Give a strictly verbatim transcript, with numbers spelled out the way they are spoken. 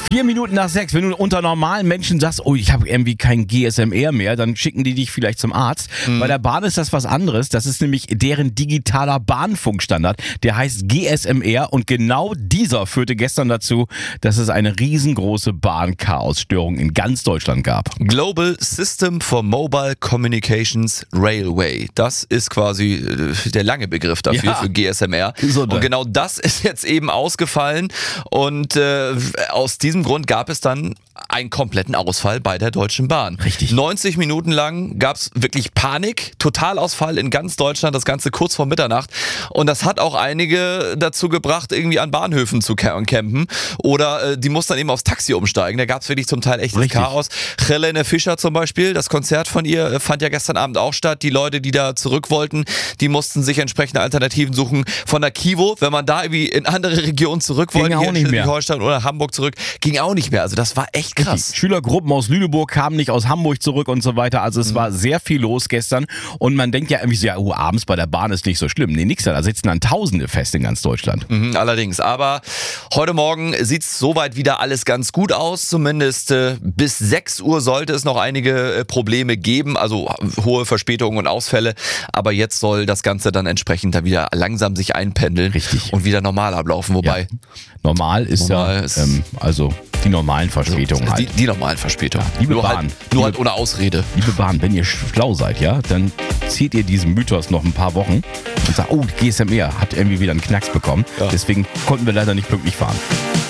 Vier Minuten nach sechs, wenn du unter normalen Menschen sagst, oh, ich habe irgendwie kein G S M R mehr, dann schicken die dich vielleicht zum Arzt. Mhm. Bei der Bahn ist das was anderes. Das ist nämlich deren digitaler Bahnfunkstandard. Der heißt G S M R und genau dieser führte gestern dazu, dass es eine riesengroße Bahnchaosstörung in ganz Deutschland gab. Global System for Mobile Communications Railway. Das ist quasi der lange Begriff dafür, ja, für G S M R. So, und genau das ist jetzt eben ausgefallen und äh, aus diesem Grund gab es dann einen kompletten Ausfall bei der Deutschen Bahn. Richtig. neunzig Minuten lang gab es wirklich Panik, Totalausfall in ganz Deutschland, das Ganze kurz vor Mitternacht. Und das hat auch einige dazu gebracht, irgendwie an Bahnhöfen zu campen. Oder äh, die mussten dann eben aufs Taxi umsteigen. Da gab es wirklich zum Teil echtes Richtig. Chaos. Helene Fischer zum Beispiel, das Konzert von ihr äh, fand ja gestern Abend auch statt. Die Leute, die da zurück wollten, die mussten sich entsprechende Alternativen suchen. Von der Kivo, wenn man da irgendwie in andere Regionen zurück wollte, auch hier in nicht mehr. Schleswig-Holstein oder Hamburg zurück, ging auch nicht mehr. Also das war echt krass. Die Schülergruppen aus Lüneburg kamen nicht aus Hamburg zurück und so weiter. Also es mhm. war sehr viel los gestern. Und man denkt ja irgendwie so, ja, oh, abends bei der Bahn ist nicht so schlimm. Nee, nix da. Da sitzen dann Tausende fest in ganz Deutschland. Mhm, allerdings. Aber heute Morgen sieht es soweit wieder alles ganz gut aus. Zumindest äh, bis sechs Uhr sollte es noch einige äh, Probleme geben. Also hohe Verspätungen und Ausfälle. Aber jetzt soll das Ganze dann entsprechend da wieder langsam sich einpendeln. Richtig. Und wieder normal ablaufen. Wobei Ja. Normal ist normal ja, ist ähm, also die normalen Verspätungen also, halt. die, die normalen Verspätungen. Ja, liebe nur Bahn. halt, nur halt ohne Ausrede. Liebe Bahn, wenn ihr schlau seid, ja, dann zieht ihr diesen Mythos noch ein paar Wochen und sagt, oh, G S M R hat irgendwie wieder einen Knacks bekommen. Ja. Deswegen konnten wir leider nicht pünktlich fahren.